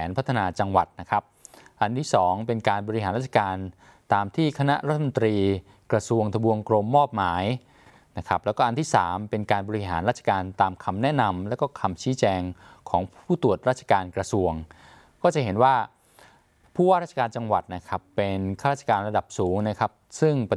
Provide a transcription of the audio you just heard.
นพัฒนาจังหวัดนะครับอันที่2เป็นการบริหารราชการตามที่คณะรัฐมนตรีกระทรวงทบวงกรมมอบหมายนะครับแล้วก็อันที่3เป็นการบริหารราชการตามคำแนะนำและก็คำชี้แจงของผู้ตรวจราชการกระทรวงก็จะเห็นว่าผู้ว่าราชการจังหวัดนะครับเป็นข้าราชการระดับสูงนะครับซึ่ง